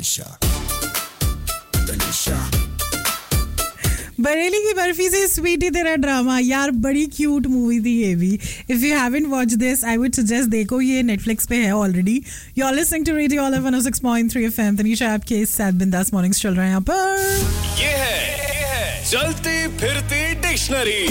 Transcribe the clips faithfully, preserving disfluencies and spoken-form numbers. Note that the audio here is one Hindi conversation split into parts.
तनिषा तनिषा बरेली की बर्फी से स्वीटी तेरा ड्रामा यार बड़ी क्यूट मूवी थी ये भी. If you haven't watch this I would suggest देखो. ये नेटफ्लिक्स पे है already. You are listening to radio olive one O six point three FM. Tanisha आपके साथ बिंदास मॉर्निंग्स चल रहे हैं यहाँ पर. ये है, ये है चलती फिरती डिक्शनरी.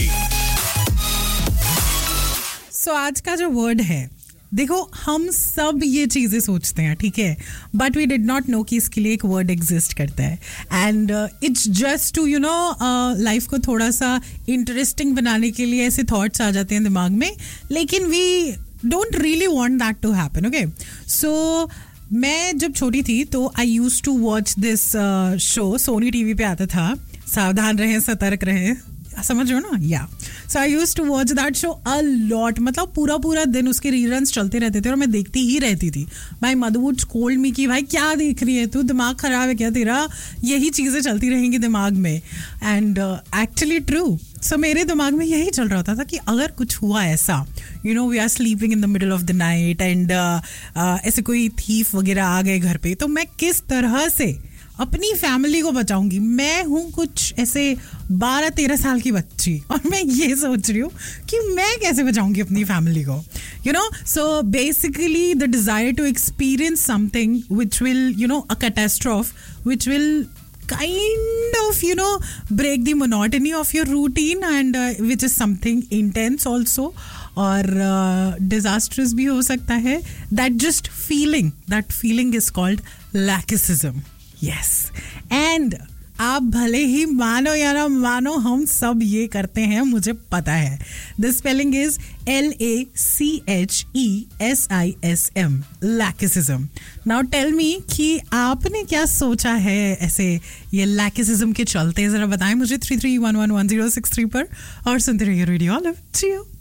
सो so, आज का जो वर्ड है देखो हम सब ये चीज़ें सोचते हैं ठीक है but we did not know कि इसके लिए एक वर्ड एग्जिस्ट करता है and it's just to you know life को थोड़ा सा इंटरेस्टिंग बनाने के लिए ऐसे थॉट्स आ जाते हैं दिमाग में लेकिन we don't really want that to happen. Okay so मैं जब छोटी थी तो आई use to watch this show. Sony TV पे आता था. सावधान रहें सतर्क रहें समझ रहे हो ना. या सो I used to watch that show a lot. मतलब पूरा पूरा दिन उसके रीरन्स चलते रहते थे और मैं देखती ही रहती थी. माय मदर वुड स्कोल्ड मी कि भाई क्या देख रही है तू, दिमाग खराब है क्या तेरा, यही चीज़ें चलती रहेंगी दिमाग में. And actually true. सो मेरे दिमाग में यही चल रहा होता था कि अगर कुछ हुआ ऐसा you know we are sleeping in the middle of the night and ऐसे कोई थीफ वगैरह आ गए घर पे तो मैं किस तरह से अपनी फैमिली को बचाऊंगी. मैं हूँ कुछ ऐसे बारह तेरह साल की बच्ची और मैं ये सोच रही हूँ कि मैं कैसे बचाऊंगी अपनी फैमिली को. You know so basically the desire to experience something which will you know a catastrophe which will kind of you know break the monotony of your routine and uh, which is something intense also or uh, disastrous भी हो सकता है. that just feeling that feeling is called lackism. yes and आप भले ही मानो या ना मानो हम सब ये करते हैं मुझे पता है. The spelling is L A C H E S I S M लैकिसिज्म. Now tell me कि आपने क्या सोचा है ऐसे ये लैकिसिज्म के चलते. जरा बताएं मुझे three three one one one zero six three पर और सुनते रहिए रेडियो ऑलिव.